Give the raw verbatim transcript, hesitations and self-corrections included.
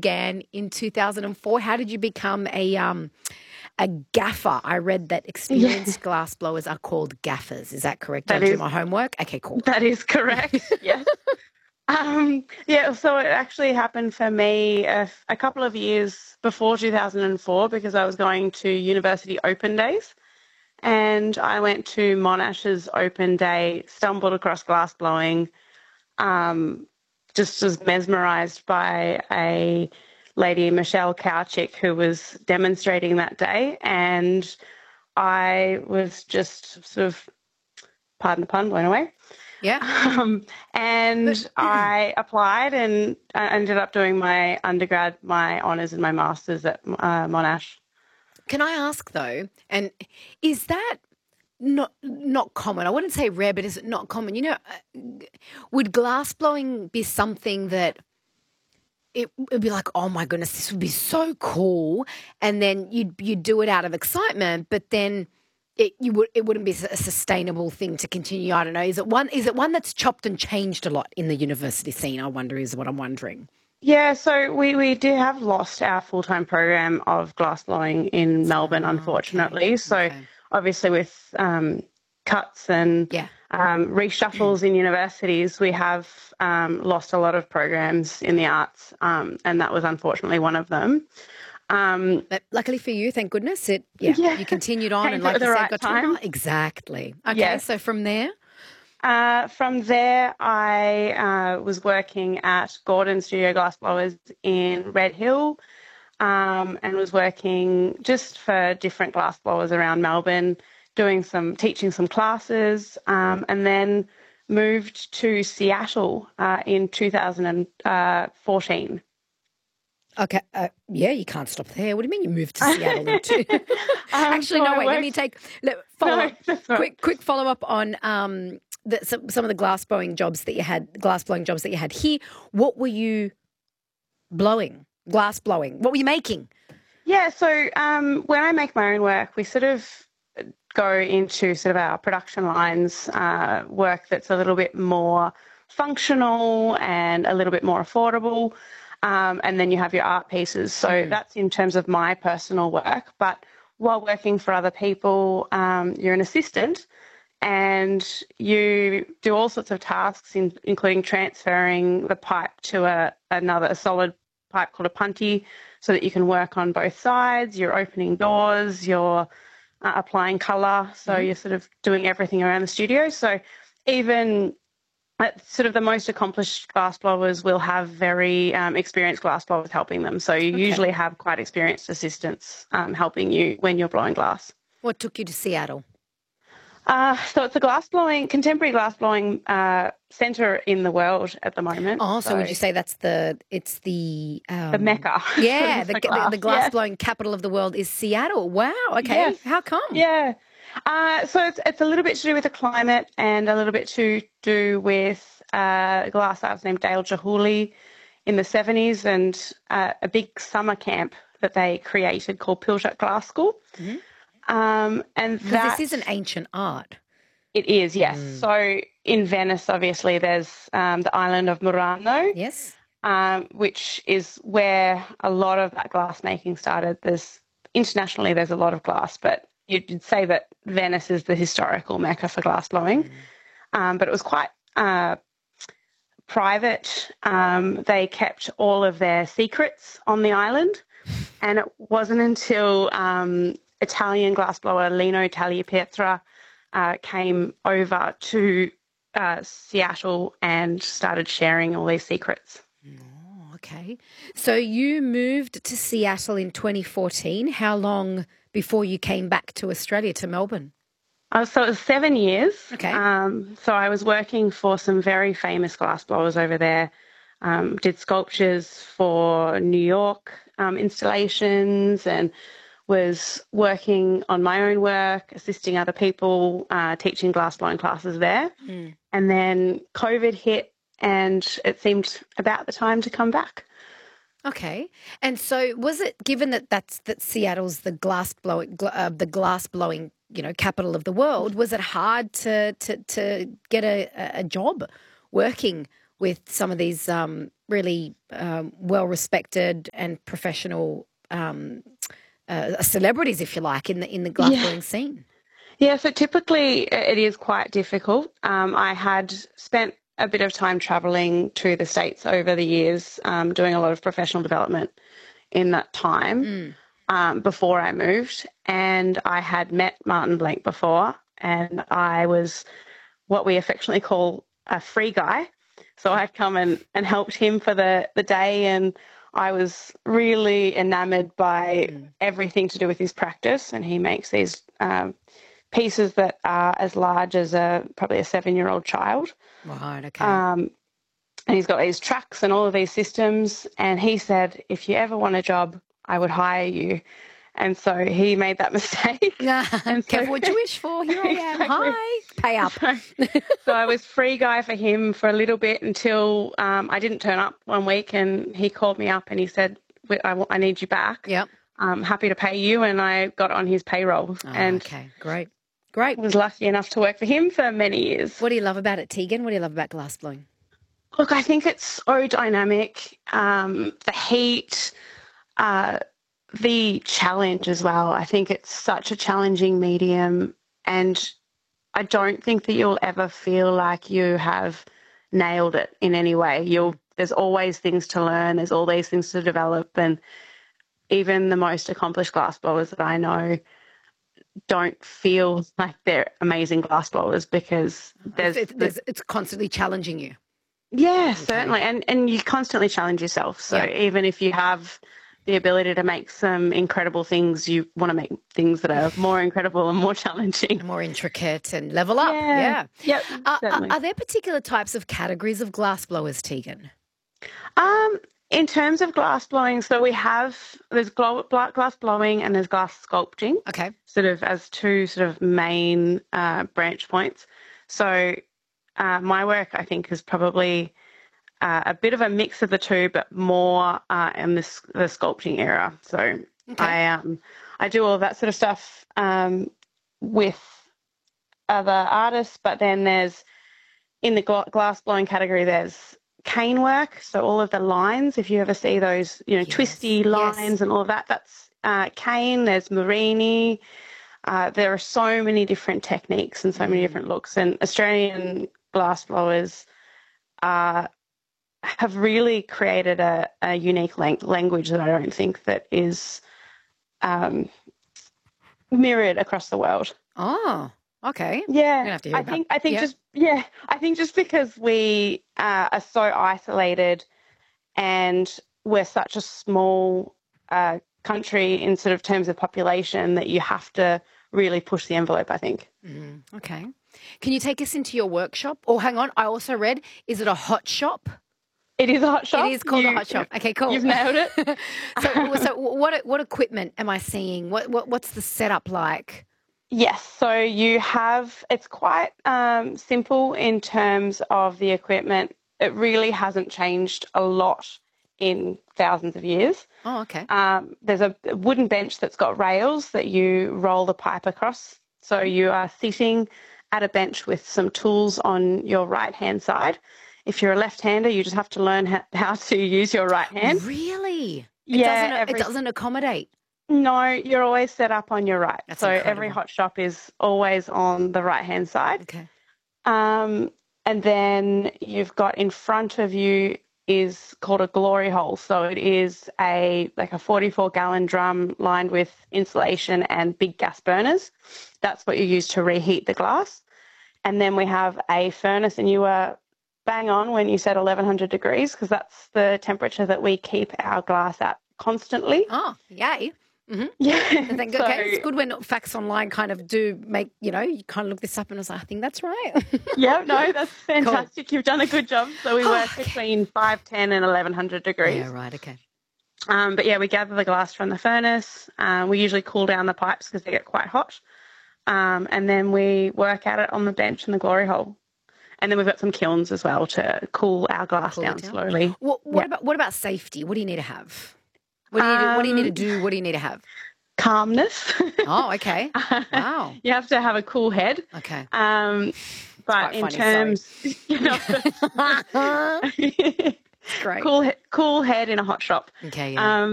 began in two thousand four. How did you become a um a gaffer? I read that experienced Yeah. glass blowers are called gaffers. Is that correct? Did I That do is my homework? Okay, cool. that is correct. Yes. Um, yeah, so it actually happened for me a, a couple of years before two thousand four because I was going to university open days and I went to Monash's open day, stumbled across glass blowing, um, just was mesmerized by a lady, Michelle Kowchick, who was demonstrating that day. And I was just sort of, pardon the pun, blown away. Yeah. Um, But and I applied and I ended up doing my undergrad, my honours and my masters at uh, Monash. can I ask though, and is that not not common? I wouldn't say rare, but is it not common? You know, uh, would glass blowing be something that it would be like, oh my goodness, this would be so cool, and then you'd you'd do it out of excitement, but then it you would it wouldn't be a sustainable thing to continue. I don't know. Is it one? Is it one that's chopped and changed a lot in the university scene? I wonder. Is what I'm wondering. Yeah, so we, we did have lost our full-time program of glass blowing in Melbourne, Oh, okay, unfortunately. So okay, obviously with um, cuts and yeah. um, reshuffles in universities, we have um, lost a lot of programs in the arts, um, and that was unfortunately one of them. Um, But luckily for you, thank goodness, it yeah, yeah, you continued on came and through like at you the said, right got to time. exactly. Okay, Yes. so from there, Uh, from there, I uh, was working at Gordon Studio Glassblowers in Red Hill, um, and was working just for different glassblowers around Melbourne, doing some teaching some classes, um, and then moved to Seattle uh, in two thousand fourteen. okay, uh, yeah, you can't stop there. What do you mean you moved to Seattle in two? um, Actually, so no, I wait. Let me worked. take let, follow No, up. that's all right. Quick, quick follow up on um the, some some of the glass blowing jobs that you had, glass blowing jobs that you had here. What were you blowing? Glass blowing. What were you making? Yeah, so um, when I make my own work, we sort of go into sort of our production lines uh, work that's a little bit more functional and a little bit more affordable. Um, and then you have your art pieces. So Mm. that's in terms of my personal work. But while working for other people, um, you're an assistant and you do all sorts of tasks, in, including transferring the pipe to a, another a solid pipe called a punty so that you can work on both sides. You're opening doors, you're uh, applying colour, so Mm-hmm. you're sort of doing everything around the studio. So even at sort of the most accomplished glassblowers will have very um, experienced glassblowers helping them. So you Okay. usually have quite experienced assistants um, helping you when you're blowing glass. What took you to Seattle? Uh, so it's a glassblowing, contemporary glassblowing uh, centre in the world at the moment. Oh, so would you So say that's the it's the the um mecca yeah, the for the, glass. the glass Yes, blowing capital of the world is Seattle. Wow. Okay. yes, How come? yeah. Uh, so it's, it's a little bit to do with the climate and a little bit to do with uh, a glass artist named Dale Chihuly in the seventies and uh, a big summer camp that they created called Pilchuck Glass School. Mhm. Um, and Because this that is an ancient art. it is, yes. Mm. So in Venice, obviously, there's um, the island of Murano, Yes. um, which is where a lot of that glass making started. There's internationally, there's a lot of glass, but you'd say that Venice is the historical mecca for glass blowing. Mm. Um, but it was quite uh, private. Um, they kept all of their secrets on the island, and it wasn't until um, Italian glassblower Lino Tagliapietra uh, came over to uh, Seattle and started sharing all these secrets. Oh, okay. So you moved to Seattle in twenty fourteen. How long before you came back to Australia, to Melbourne? Uh, so it was seven years. Okay. Um, so I was working for some very famous glassblowers over there. Um, did sculptures for New York um, installations and was working on my own work, assisting other people, uh, teaching glassblowing classes there. Mm. And then COVID hit and it seemed about the time to come back. Okay. And so was it, given that that's that Seattle's the glass blowing gl- uh, the glass blowing, you know, capital of the world, was it hard to to to get a a job working with some of these um, really um, well-respected and professional um, uh, celebrities, if you like, in the in the glassblowing Yeah. scene? Yeah, so typically uh, it is quite difficult. Um, I had spent a bit of time traveling to the States over the years, um, doing a lot of professional development in that time Mm. um, before I moved. And I had met Martin Blank before, and I was what we affectionately call a free guy. So I'd come and, and helped him for the, the day, and I was really enamored by Mm. everything to do with his practice. And he makes these um, pieces that are as large as a probably a seven-year-old child. Right, okay. Um, and he's got these trucks and all of these systems. And he said, if you ever want a job, I would hire you. And so he made that mistake. And so, Careful what you wish for. Here I am. exactly. Hi. Pay up. So, so I was free guy for him for a little bit until um, I didn't turn up one week, and he called me up and he said, I, I need you back. Yep. I'm happy to pay you. And I got on his payroll. Oh, and okay. Great. Great. was lucky enough to work for him for many years. What do you love about it, Tegan? What do you love about glassblowing? Look, I think it's so dynamic. Um, the heat, uh, the challenge as well. I think it's such a challenging medium, and I don't think that you'll ever feel like you have nailed it in any way. You'll there's always things to learn. There's always things to develop, and even the most accomplished glassblowers that I know don't feel like they're amazing glassblowers because there's, it's, it's, it's constantly challenging you. Yeah, Okay. certainly. And and you constantly challenge yourself. So Yeah. even if you have the ability to make some incredible things, you want to make things that are more incredible and more challenging. More intricate and level up. Yeah. Yeah. Yep, Are, are, certainly. are there particular types of categories of glassblowers, Tegan? Um, in terms of glass blowing, so we have, there's glo- bla- glass blowing and there's glass sculpting, Okay. sort of as two sort of main uh, branch points. So uh, my work, I think, is probably uh, a bit of a mix of the two, but more uh, in this, the sculpting era. So Okay. I um I do all of that sort of stuff um, with other artists, but then there's in the gla- glass blowing category, there's cane work. So all of the lines, if you ever see those, you know, Yes, twisty yes. lines and all of that, that's uh, cane. There's Marini. Uh, there are so many different techniques and so many Mm. different looks. And Australian glass blowers uh, have really created a, a unique lang- language that I don't think that is um, mirrored across the world. Oh, okay. Yeah, gonna have to hear I about- think I think yeah. just yeah, I think just because we uh, are so isolated and we're such a small uh, country in sort of terms of population that you have to really push the envelope, I think. Mm, okay. Can you take us into your workshop? Or hang on, I also read, is it a hot shop? It is a hot shop. It is called You- a hot shop. Okay, cool. You've nailed it. so, so what what equipment am I seeing? What, what what's the setup like? Yes, so you have, it's quite um, simple in terms of the equipment. It really hasn't changed a lot in thousands of years. Oh, okay. Um, there's a wooden bench that's got rails that you roll the pipe across. So you are sitting at a bench with some tools on your right-hand side. If you're a left-hander, you just have to learn how, how to use your right hand. Really? It Yeah, doesn't, every- it doesn't accommodate. No, you're always set up on your right. That's so incredible. every hot shop is always on the right-hand side. Okay. Um, and then you've got in front of you is called a glory hole. So it is a like a forty-four gallon drum lined with insulation and big gas burners. That's what you use to reheat the glass. And then we have a furnace, and you were bang on when you said eleven hundred degrees, because that's the temperature that we keep our glass at constantly. Oh, yay. Yeah. I think, So- okay, it's good when facts online kind of do make, you know, you kind of look this up and I was like, I think that's right. Yeah, no, that's fantastic. You've done a good job. So we work Okay. between five, ten and eleven hundred degrees. Yeah, right, okay. Um, but yeah, we gather the glass from the furnace. Um, we usually cool down the pipes because they get quite hot. Um, and then we work at it on the bench in the glory hole. And then we've got some kilns as well to cool our glass Cool it down, down. slowly. What, what Yeah. about what about safety? What do you need to have? What do you, do, what do you need to Um, do? What do you need to have? Calmness. Oh, okay. Wow. You have to have a cool head. Okay. Um, but quite in funny, sorry. terms, you know, It's great. cool, he- cool head in a hot shop. Okay, yeah. Um,